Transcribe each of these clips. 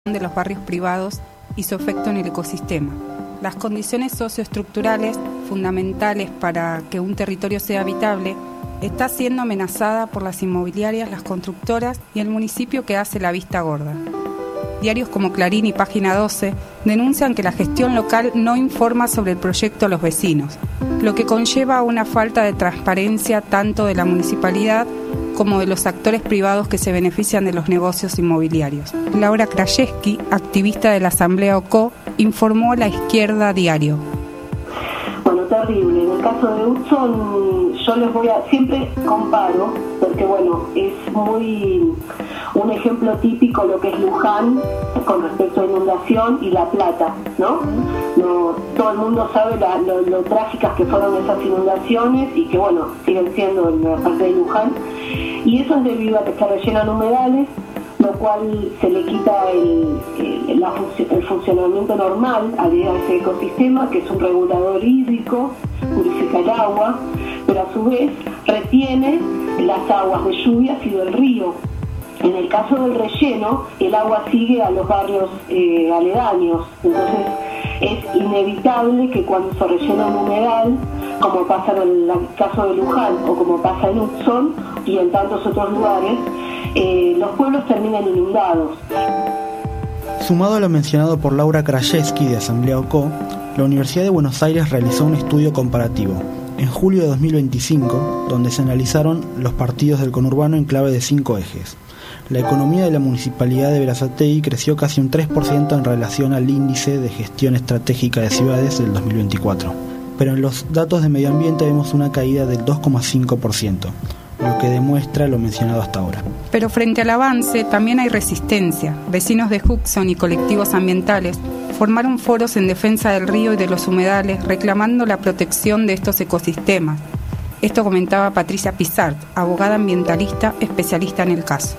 de los barrios privados y su efecto en el ecosistema. Las condiciones socioestructurales fundamentales para que un territorio sea habitable está siendo amenazada por las inmobiliarias, las constructoras y el municipio que hace la vista gorda. Diarios como Clarín y Página 12 denuncian que la gestión local no informa sobre el proyecto a los vecinos, lo que conlleva una falta de transparencia tanto de la municipalidad como de los actores privados que se benefician de los negocios inmobiliarios. Laura Krajewski, activista de la Asamblea OCO, informó a La Izquierda Diario. Bueno, terrible. En el caso de Hudson, yo siempre comparo, porque bueno, es muy un ejemplo típico lo que es Luján con respecto a inundación y La Plata, ¿no? Todo el mundo sabe lo trágicas que fueron esas inundaciones y que bueno, siguen siendo en la parte de Luján. Y eso es debido a que se rellenan humedales, lo cual se le quita el funcionamiento normal a ese ecosistema, que es un regulador hídrico, purifica el agua, pero a su vez retiene las aguas de lluvias y del río. En el caso del relleno, el agua sigue a los barrios aledaños, entonces es inevitable que cuando se rellena un humedal, como pasa en el caso de Luján o como pasa en Hudson y en tantos otros lugares, los pueblos terminan inundados. Sumado a lo mencionado por Laura Krajewski de Asamblea OCO, la Universidad de Buenos Aires realizó un estudio comparativo en julio de 2025, donde se analizaron los partidos del conurbano en clave de 5 ejes. La economía de la municipalidad de Berazategui creció casi un 3% en relación al índice de gestión estratégica de ciudades del 2024, pero en los datos de medio ambiente vemos una caída del 2,5%, lo que demuestra lo mencionado hasta ahora. Pero frente al avance también hay resistencia. Vecinos de Hudson y colectivos ambientales formaron foros en defensa del río y de los humedales, reclamando la protección de estos ecosistemas. Esto comentaba Patricia Pizart, abogada ambientalista especialista en el caso.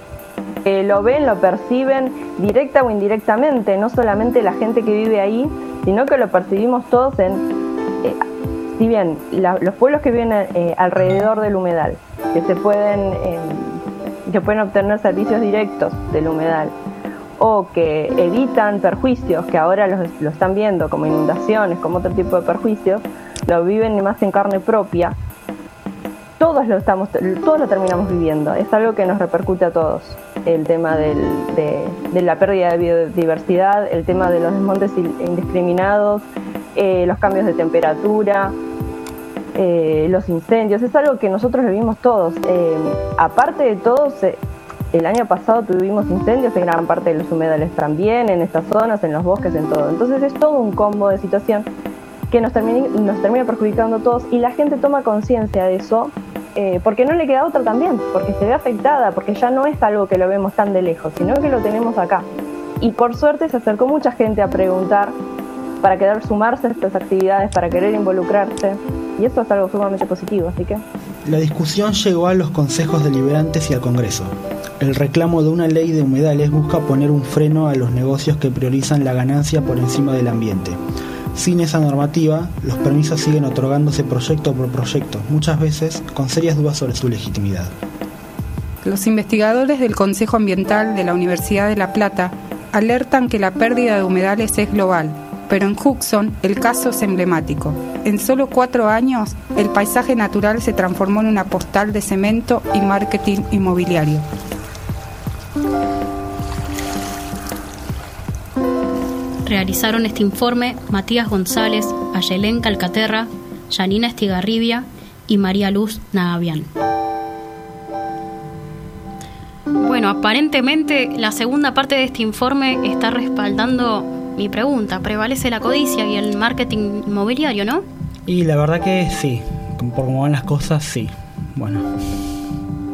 Lo ven, lo perciben directa o indirectamente, no solamente la gente que vive ahí, sino que lo percibimos todos si bien los pueblos que viven alrededor del humedal, que pueden obtener servicios directos del humedal, o que evitan perjuicios que ahora lo están viendo como inundaciones, como otro tipo de perjuicios, lo viven más en carne propia. Todos lo terminamos viviendo, es algo que nos repercute a todos. El tema de la pérdida de biodiversidad, el tema de los desmontes indiscriminados, los cambios de temperatura, los incendios, es algo que nosotros vivimos todos. Aparte de todos, el año pasado tuvimos incendios en gran parte de los humedales también, en estas zonas, en los bosques, en todo. Entonces es todo un combo de situación que nos termina perjudicando a todos, y la gente toma conciencia de eso porque no le queda otra también, porque se ve afectada, porque ya no es algo que lo vemos tan de lejos, sino que lo tenemos acá. Y por suerte se acercó mucha gente a preguntar para querer sumarse a estas actividades, para querer involucrarse, y esto es algo sumamente positivo, así que... La discusión llegó a los consejos deliberantes y al Congreso. El reclamo de una ley de humedales busca poner un freno a los negocios que priorizan la ganancia por encima del ambiente. Sin esa normativa, los permisos siguen otorgándose proyecto por proyecto, muchas veces con serias dudas sobre su legitimidad. Los investigadores del Consejo Ambiental de la Universidad de La Plata alertan que la pérdida de humedales es global, pero en Hudson el caso es emblemático. En solo 4 años, el paisaje natural se transformó en una postal de cemento y marketing inmobiliario. Realizaron este informe Matías González, Ayelén Calcaterra, Janina Estigarribia y María Luz Nagabián. Bueno, aparentemente la segunda parte de este informe está respaldando mi pregunta. Prevalece la codicia y el marketing inmobiliario, ¿no? Y la verdad que sí, por cómo van las cosas, sí. Bueno.